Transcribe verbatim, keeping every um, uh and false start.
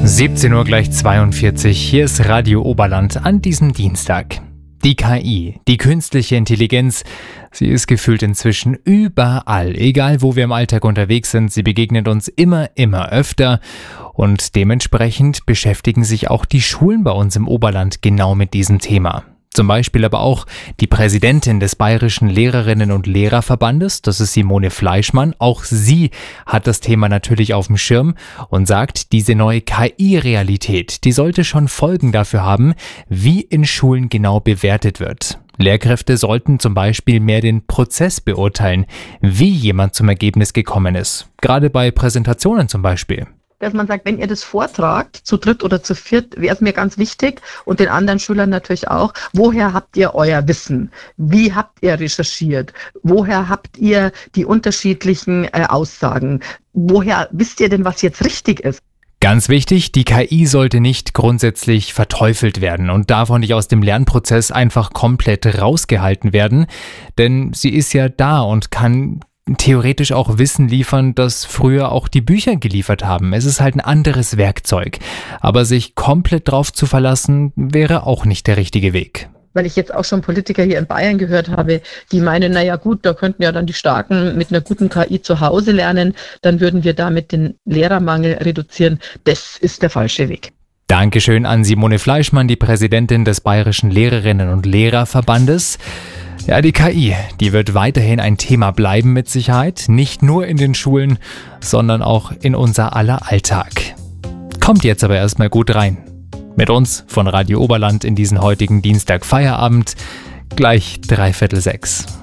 siebzehn Uhr gleich zweiundvierzig, hier ist Radio Oberland an diesem Dienstag. Die K I, die künstliche Intelligenz, sie ist gefühlt inzwischen überall, egal wo wir im Alltag unterwegs sind, sie begegnet uns immer, immer öfter und dementsprechend beschäftigen sich auch die Schulen bei uns im Oberland genau mit diesem Thema. Zum Beispiel aber auch die Präsidentin des Bayerischen Lehrerinnen- und Lehrerverbandes, das ist Simone Fleischmann. Auch sie hat das Thema natürlich auf dem Schirm und sagt, diese neue K I-Realität, die sollte schon Folgen dafür haben, wie in Schulen genau bewertet wird. Lehrkräfte sollten zum Beispiel mehr den Prozess beurteilen, wie jemand zum Ergebnis gekommen ist. Gerade bei Präsentationen zum Beispiel. Dass man sagt, wenn ihr das vortragt, zu dritt oder zu viert, wäre es mir ganz wichtig und den anderen Schülern natürlich auch, woher habt ihr euer Wissen? Wie habt ihr recherchiert? Woher habt ihr die unterschiedlichen äh, Aussagen? Woher wisst ihr denn, was jetzt richtig ist? Ganz wichtig, die K I sollte nicht grundsätzlich verteufelt werden und davon nicht aus dem Lernprozess einfach komplett rausgehalten werden, denn sie ist ja da und kann theoretisch auch Wissen liefern, das früher auch die Bücher geliefert haben. Es ist halt ein anderes Werkzeug. Aber sich komplett drauf zu verlassen, wäre auch nicht der richtige Weg. Weil ich jetzt auch schon Politiker hier in Bayern gehört habe, die meinen, naja gut, da könnten ja dann die Starken mit einer guten K I zu Hause lernen, dann würden wir damit den Lehrermangel reduzieren. Das ist der falsche Weg. Dankeschön an Simone Fleischmann, die Präsidentin des Bayerischen Lehrerinnen- und Lehrerverbandes. Ja, die K I, die wird weiterhin ein Thema bleiben mit Sicherheit, nicht nur in den Schulen, sondern auch in unser aller Alltag. Kommt jetzt aber erstmal gut rein. Mit uns von Radio Oberland in diesen heutigen Dienstag Feierabend, gleich dreiviertel sechs.